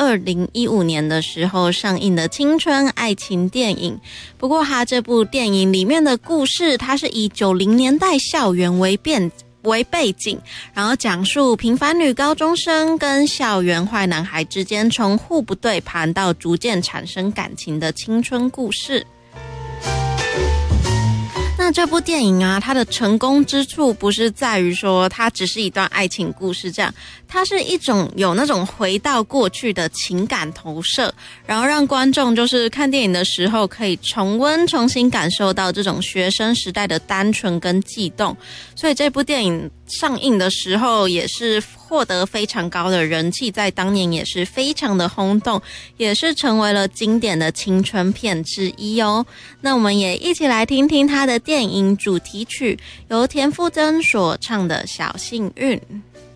2015年的时候上映的青春爱情电影。不过它这部电影里面的故事，它是以90年代校园为背景，然后讲述平凡女高中生跟校园坏男孩之间从互不对盘到逐渐产生感情的青春故事。那这部电影啊，它的成功之处不是在于说它只是一段爱情故事这样，它是一种有那种回到过去的情感投射，然后让观众就是看电影的时候可以重新感受到这种学生时代的单纯跟悸动。所以这部电影上映的时候也是获得非常高的人气，在当年也是非常的轰动，也是成为了经典的青春片之一哦。那我们也一起来听听它的电影主题曲，由田馥甄所唱的《小幸运》。